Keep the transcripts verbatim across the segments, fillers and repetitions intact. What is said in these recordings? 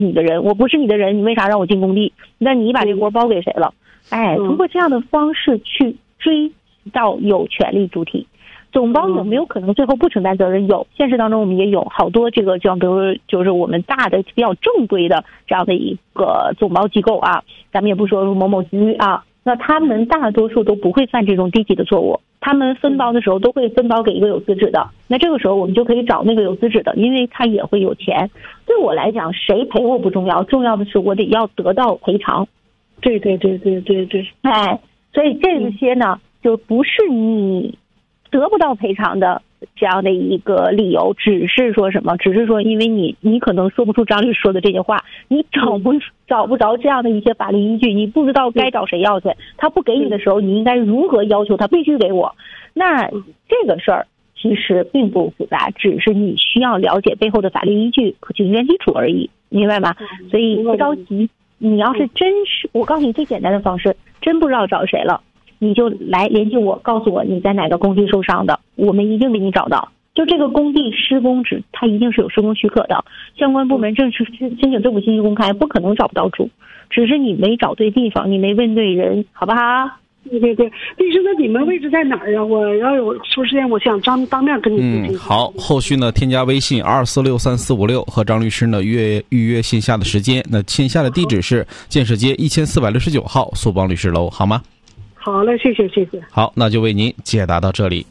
你的人，我不是你的人，你为啥让我进工地？那你把这锅包给谁了？哎，通过这样的方式去追到有权利主体。总包有没有可能最后不承担责任？有，现实当中我们也有好多这个，像比如就是我们大的比较正规的这样的一个总包机构啊，咱们也不说某某局啊，那他们大多数都不会犯这种低级的错误，他们分包的时候都会分包给一个有资质的，那这个时候我们就可以找那个有资质的，因为他也会有钱。对我来讲，谁赔我不重要，重要的是我得要得到赔偿。 对对对对对对， 哎，所以这些呢，就不是你得不到赔偿的这样的一个理由，只是说什么？只是说因为你你可能说不出张律师说的这些话，你找不找不着这样的一些法律依据，你不知道该找谁要去。他不给你的时候，你应该如何要求他必须给我？那这个事儿其实并不复杂，只是你需要了解背后的法律依据和行政基础而已，明白吗？所以不着急。你要是真是，我告诉你最简单的方式，真不知道找谁了，你就来联系我，告诉我你在哪个工地受伤的，我们一定给你找到。就这个工地施工址，它一定是有施工许可的，相关部门正式申请政府信息公开，不可能找不到主，只是你没找对地方，你没问对人，好不好？ 对对对，律师，那你们位置在哪儿啊？我要有出时间，我想当当面跟你嗯，好，后续呢，添加微信二四六三四五六和张律师呢约预约线下的时间。那线下的地址是建设街一千四百六十九号苏邦律师楼，好吗？ 好嘞，谢谢谢谢。 好，那就为您解答到这里。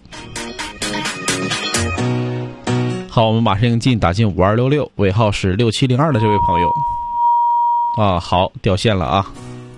好，我们马上进打进五二六六，尾号是六七零二的这位朋友。啊，好，掉线了啊。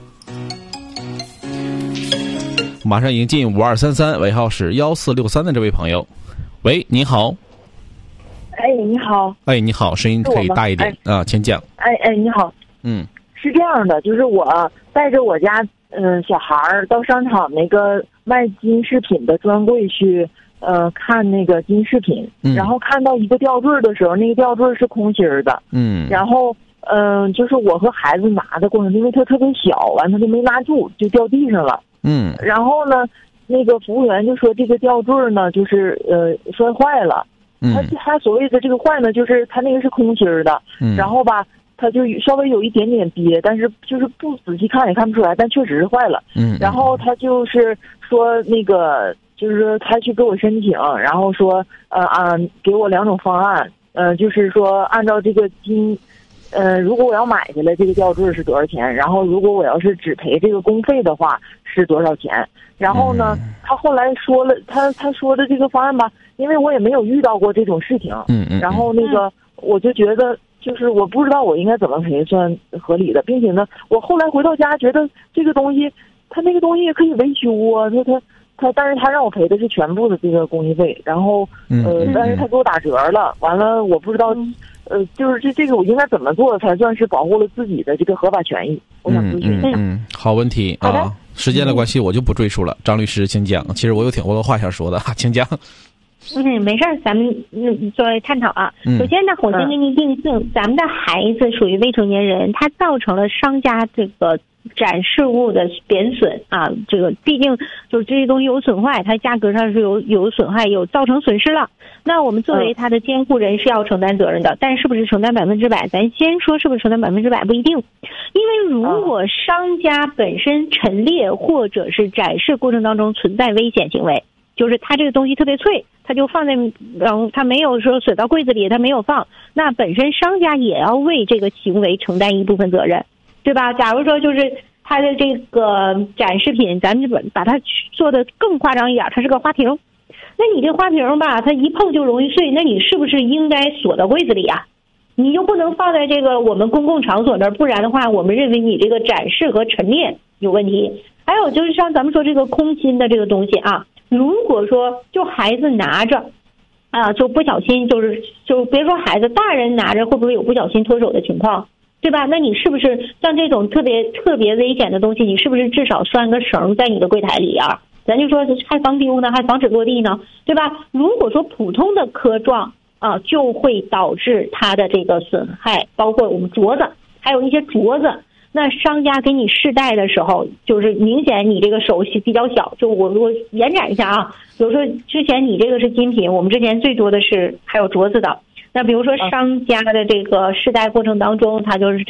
马上迎进五二三三，尾号是幺四六三的这位朋友。喂，你好。 哎，你好。 哎，你好，声音可以大一点啊，请讲。 哎哎，你好。 嗯， 是这样的，就是我带着我家嗯、呃、小孩儿到商场那个卖金饰品的专柜去呃看那个金饰品， 嗯、 然后看到一个吊坠的时候，那个吊坠是空心儿的。 嗯， 然后嗯、呃，就是我和孩子拿的过程，因为它特别小，完他就没拿住，就掉地上了。 嗯， 然后呢，那个服务员就说这个吊坠呢，就是呃摔坏了。 嗯， 他他所谓的这个坏呢，就是他那个是空心儿的。 嗯， 然后吧，他就稍微有一点点瘪，但是就是不仔细看也看不出来，但确实是坏了。 嗯， 然后他就是说那个，就是说他去给我申请，然后说呃啊给我两种方案，呃就是说按照这个金。呃，如果我要买下来这个吊坠是多少钱？然后如果我要是只赔这个工费的话是多少钱？然后呢， 嗯、 他后来说了，他他说的这个方案吧，因为我也没有遇到过这种事情， 嗯嗯， 然后那个我就觉得就是我不知道我应该怎么赔算合理的，并且呢，我后来回到家觉得这个东西，他那个东西也可以维修啊，他他他，但是他让我赔的是全部的这个工艺费，然后呃，但是他给我打折了，完了我不知道。呃，就是这这个我应该怎么做才算是保护了自己的这个合法权益？我想咨询一下。 嗯嗯，好问题啊。时间的关系，我就不赘述了。张律师，请讲。其实我有挺多话想说的，请讲。 嗯，没事儿，咱们嗯作为探讨啊。 嗯、 首先呢，我先给你定性，嗯、咱们的孩子属于未成年人，他造成了商家这个展示物的贬损啊，这个毕竟就是这些东西有损坏，它价格上是有有损害，有造成损失了。那我们作为他的监护人是要承担责任的，但是不是承担百分之百？咱先说是不是承担百分之百不一定，因为如果商家本身陈列或者是展示过程当中存在危险行为，就是他这个东西特别脆，他就放在，然后他没有说锁到柜子里，他没有放，那本身商家也要为这个行为承担一部分责任，对吧？假如说就是他的这个展示品，咱们就把把它做的更夸张一点，它是个花瓶。那你这花瓶吧，它一碰就容易碎，那你是不是应该锁到柜子里啊？你就不能放在这个我们公共场所那儿，不然的话，我们认为你这个展示和陈列有问题。还有就是像咱们说这个空心的这个东西啊，如果说就孩子拿着啊，就不小心就是就别说孩子，大人拿着会不会有不小心脱手的情况，对吧？那你是不是像这种特别特别危险的东西，你是不是至少拴个绳在你的柜台里啊？咱就说还防丢呢，还防止落地呢，对吧？如果说普通的磕撞啊，就会导致它的这个损害，包括我们镯子，还有一些镯子。那商家给你试戴的时候，就是明显你这个手比较小，就我我延展一下啊，比如说之前你这个是精品，我们之前最多的是还有镯子的。那比如说商家的这个试戴过程当中，它就是